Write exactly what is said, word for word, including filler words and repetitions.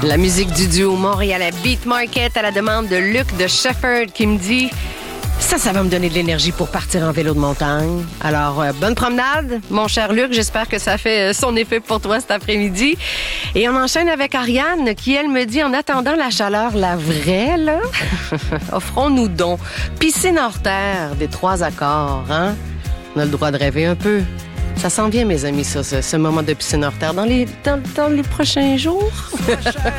La musique du duo montréalais Beat Market à la demande de Luc de Shefford qui me dit ça, ça va me donner de l'énergie pour partir en vélo de montagne. Alors, euh, bonne promenade, mon cher Luc. J'espère que ça fait son effet pour toi cet après-midi. Et on enchaîne avec Ariane qui, elle, me dit, en attendant la chaleur, la vraie, là, offrons-nous donc piscine hors terre des trois accords, hein? On a le droit de rêver un peu. Ça s'en vient, mes amis, ça, ce, ce moment de piscine hors terre dans les, dans, dans les prochains jours.